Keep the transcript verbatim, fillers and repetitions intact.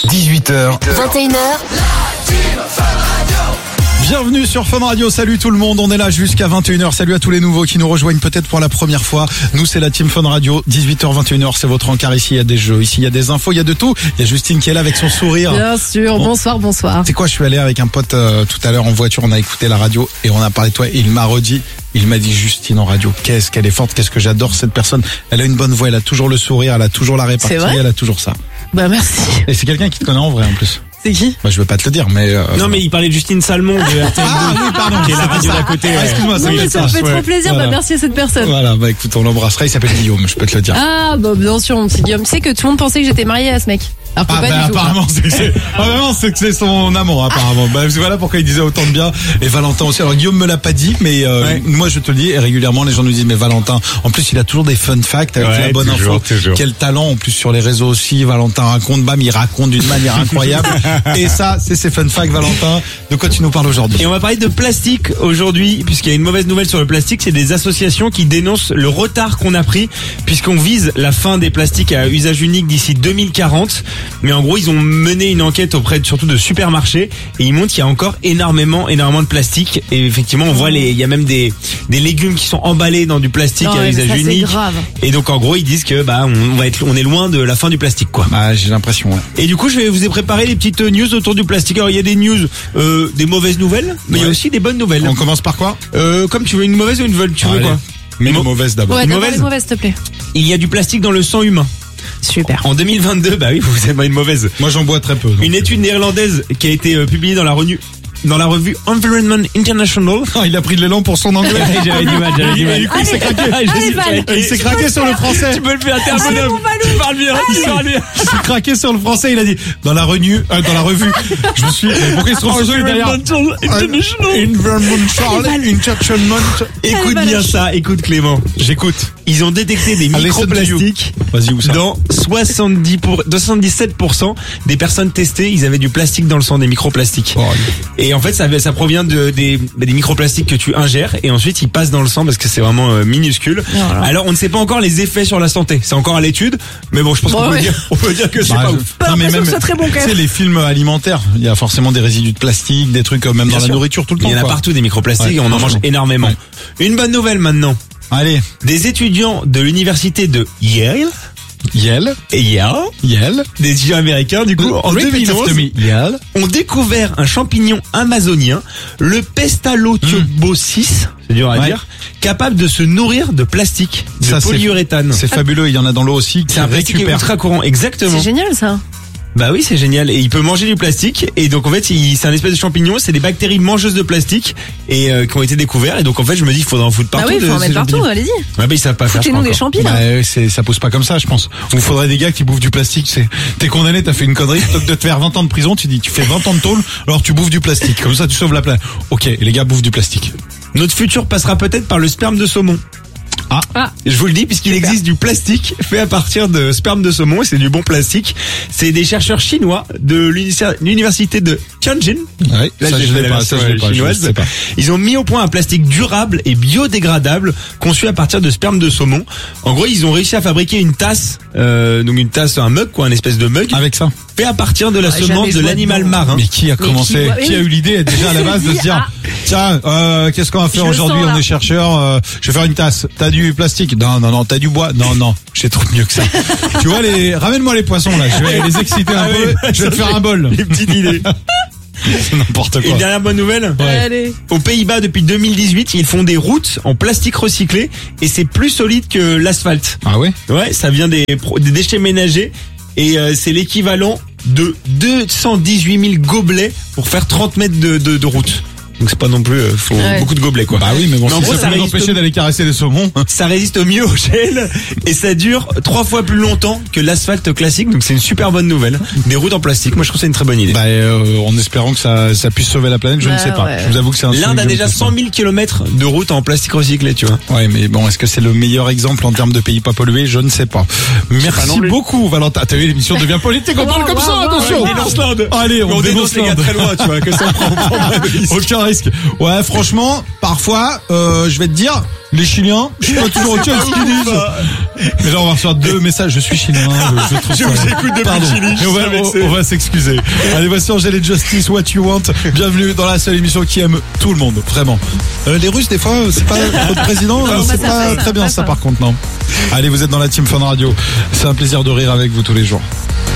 dix-huit heures, vingt et une heures. Bienvenue sur Fun Radio, salut tout le monde, on est là jusqu'à vingt et une heures, salut à tous les nouveaux qui nous rejoignent peut-être pour la première fois. Nous c'est la team Fun Radio, dix-huit heures, vingt et une heures, c'est votre encart, ici il y a des jeux, ici il y a des infos, il y a de tout. Il y a Justine qui est là avec son sourire. Bien sûr, bonsoir, bonsoir. C'est quoi, je suis allé avec un pote euh, tout à l'heure en voiture, on a écouté la radio et on a parlé de toi, et il m'a redit, il m'a dit Justine en radio, qu'est-ce qu'elle est forte, qu'est-ce que j'adore cette personne, elle a une bonne voix, elle a toujours le sourire, elle a toujours la répartie, elle a toujours ça. Bah merci. Et c'est quelqu'un qui te connaît en vrai en plus. C'est qui? Bah, je veux pas te le dire, mais... Euh... Non, mais il parlait de Justine Salmon de R T L deux, ah, oui, pardon, qui est la radio d'à côté. Ah, excuse-moi, non, mais ça me fait trop plaisir, voilà. Bah merci à cette personne. Voilà, bah écoute, on l'embrassera, il s'appelle Guillaume, je peux te le dire. Ah, bah bien sûr, mon petit Guillaume. Tu sais que tout le monde pensait que j'étais mariée à ce mec. Alors que ah pas bah du tout. apparemment c'est que c'est ah, vraiment c'est que c'est son amant apparemment. Bah voilà pourquoi il disait autant de bien. Et Valentin aussi. Alors Guillaume me l'a pas dit, mais euh, ouais. Moi je te le dis, et régulièrement les gens nous disent mais Valentin, en plus il a toujours des fun facts avec ouais, la bonne toujours, info. Toujours. Quel talent en plus sur les réseaux aussi. Valentin raconte, bam, il raconte d'une manière incroyable. Et ça c'est ses fun facts. Valentin, de quoi tu nous parles aujourd'hui? Et on va parler de plastique aujourd'hui, puisqu'il y a une mauvaise nouvelle sur le plastique, c'est des associations qui dénoncent le retard qu'on a pris, puisqu'on vise la fin des plastiques à usage unique d'ici deux mille quarante. Mais en gros ils ont mené une enquête auprès de, surtout de supermarchés, et ils montrent qu'il y a encore énormément énormément de plastique, et effectivement on voit les il y a même des des légumes qui sont emballés dans du plastique non, à usage ça, unique, et donc en gros ils disent que bah on va être on est loin de la fin du plastique quoi. Bah j'ai l'impression ouais. Et du coup je vais vous ai préparé les petites news autour du plastique. Alors il y a des news euh, des mauvaises nouvelles, mais ouais. Il y a aussi des bonnes nouvelles. On commence par quoi? Euh comme tu veux, une mauvaise ou une bonne, tu veux quoi? Mais une mauvaise d'abord. Ouais, une d'abord mauvaise, une mauvaise s'il te plaît. Il y a du plastique dans le sang humain. Super. En deux mille vingt-deux, bah oui, vous avez une mauvaise. Moi j'en bois très peu. Donc. Une étude néerlandaise qui a été euh, publiée dans la revue dans la revue Environment International. Oh, il a pris de l'élan pour son anglais. J'avais du mal, j'avais du mal. Du coup, il s'est craqué. Allez, il s'est craqué sur le français. Tu peux le faire, t'es un bonhomme. Tu parles bien, tu parles bien. Il s'est craqué sur le français, il a dit, dans la revue, euh, dans la revue. Je me suis, mais pourquoi il se trouve sur derrière? Environmental International. Écoute bien ça, écoute Clément. J'écoute. Ils ont détecté des microplastiques dans soixante-dix pour, soixante-dix-sept pour cent des personnes testées, ils avaient du plastique dans le sang, des microplastiques. Oh, et en fait, ça, ça provient de, des, des microplastiques que tu ingères, et ensuite ils passent dans le sang parce que c'est vraiment euh, minuscule. Voilà. Alors on ne sait pas encore les effets sur la santé, c'est encore à l'étude, mais bon, je pense bon, qu'on ouais. peut dire, on peut dire que c'est bah, pas je... ouf. Pas non, mais même, c'est très bon quand même. Tu sais, les films alimentaires, il y a forcément des résidus de plastique, des trucs même bien dans sûr. La nourriture tout le temps. Il y en a quoi. Partout des microplastiques, ouais, et on en mange énormément. Ouais. Une bonne nouvelle maintenant. Allez. Des étudiants de l'université de Yale. Yale. Et Yale. Yale. Des étudiants américains, du coup, en deux mille onze, Yale. ont découvert un champignon amazonien, le Pestalotubosis, mmh. c'est dur à ouais. dire, capable de se nourrir de plastique, de ça, polyuréthane. C'est, c'est fabuleux, il y en a dans l'eau aussi. C'est un plastique récupère. Ultra courant, exactement. C'est génial ça. Bah oui, c'est génial. Et il peut manger du plastique. Et donc en fait, il, c'est un espèce de champignon. C'est des bactéries mangeuses de plastique et euh, qui ont été découvertes. Et donc en fait, je me dis, il faudra en foutre partout. Ah oui, il faut en mettre partout. Allez-y. Ouais, bah ils savent pas faire. Foutez-nous des champignons. Bah, c'est, ça pousse pas comme ça, je pense. Il faudrait des gars qui bouffent du plastique. C'est, t'es condamné, t'as fait une connerie. Plutôt que de te faire vingt ans de prison, tu dis, tu fais vingt ans de tôle, alors tu bouffes du plastique. Comme ça, tu sauves la planète. Ok, et les gars bouffent du plastique. Notre futur passera peut-être par le sperme de saumon. Ah. ah, je vous le dis puisqu'il Super. existe du plastique fait à partir de sperme de saumon, et c'est du bon plastique. C'est des chercheurs chinois de l'université de Tianjin. Ouais, Là, ça, je l'ai pas, ça, je l'ai pas, chinoise. Je sais pas. Ils ont mis au point un plastique durable et biodégradable conçu à partir de sperme de saumon. En gros, ils ont réussi à fabriquer une tasse, euh, donc une tasse, un mug, quoi, un espèce de mug. Avec ça. Fait à partir de la ah, semence de l'animal de marin. Mais qui a commencé, qui, qui a eu l'idée déjà à la base de se dire, tiens, euh, qu'est-ce qu'on va faire je aujourd'hui? On est chercheurs, euh, je vais faire une tasse. T'as du plastique? Non, non, non. T'as du bois? Non, non. J'ai trop mieux que ça. Tu vois les, ramène-moi les poissons là. Je vais les exciter un ah peu. Oui, je vais te faire un bol. Les petites idées. C'est n'importe quoi. Une dernière bonne nouvelle. Ouais. Allez. Aux Pays-Bas, depuis deux mille dix-huit, ils font des routes en plastique recyclé, et c'est plus solide que l'asphalte. Ah ouais? Ouais, ça vient des, des déchets ménagers, et euh, c'est l'équivalent de deux cent dix-huit mille gobelets pour faire trente mètres de, de, de route. Donc c'est pas non plus, euh, faut ouais. beaucoup de gobelets quoi. Bah oui, mais bon, mais si gros, ça, ça peut m'empêcher d'aller caresser les saumons. Ça résiste mieux au gel et ça dure trois fois plus longtemps que l'asphalte classique. Donc c'est une super bonne nouvelle. Des routes en plastique, moi je trouve que c'est une très bonne idée. Bah euh, en espérant que ça, ça puisse sauver la planète, je bah, ne sais pas. Ouais. Je vous avoue que c'est un. L'Inde a déjà cent mille kilomètres de routes en plastique recyclé, tu vois. Ouais, mais bon, est-ce que c'est le meilleur exemple en termes de pays pas pollués? Je ne sais pas. Merci pas beaucoup, Valentin. T'as vu, l'émission devient politique, on parle comme ça, attention. Allez, on dénonce les gars très loin, tu vois. Que ça prend aucun risque. Ouais. Franchement, parfois, euh, je vais te dire, les Chiliens, je suis pas toujours au ce qu'ils disent. Mais là, on va recevoir deux messages. Je suis chinois. Je, je, trouve Je ça... vous écoute depuis Pardon. le Chili. Et on va, on, on va s'excuser. Allez, voici Angèle et Justice, What You Want. Bienvenue dans la seule émission qui aime tout le monde, vraiment. Euh, les Russes, des fois, c'est pas votre président. Non, c'est bah, pas ça, très ça, bien ça, ça, ça. par contre, non. Allez, vous êtes dans la Team Fun Radio. C'est un plaisir de rire avec vous tous les jours.